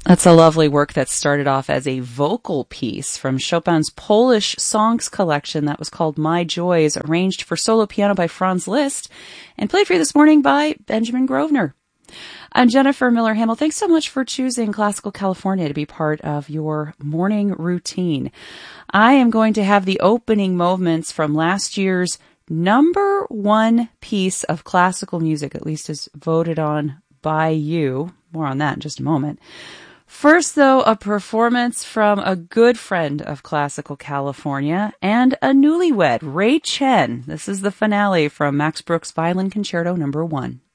That's a lovely work that started off as a vocal piece from Chopin's Polish songs collection that was called My Joys, arranged for solo piano by Franz Liszt, and played for you this morning by Benjamin Grosvenor. I'm Jennifer Miller Hamill. Thanks so much for choosing Classical California to be part of your morning routine. I am going to have the opening movements from last year's number one piece of classical music, at least as voted on by you. More on that in just a moment. First, though, a performance from a good friend of Classical California and a newlywed, Ray Chen. This is the finale from Max Bruch's Violin Concerto No. 1.